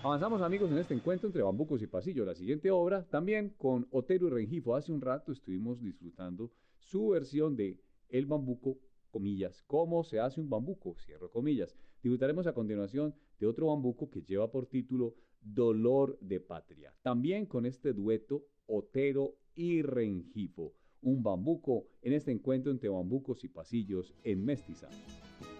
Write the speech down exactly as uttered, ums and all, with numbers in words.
Avanzamos, amigos, en este encuentro entre bambucos y pasillos. La siguiente obra, también con Otero y Rengifo. Hace un rato estuvimos disfrutando su versión de El bambuco, comillas, cómo se hace un bambuco, cierro comillas. Disfrutaremos a continuación de otro bambuco que lleva por título Dolor de Patria. También con este dueto Otero y Rengifo. Un bambuco en este encuentro entre bambucos y pasillos en Mestiza.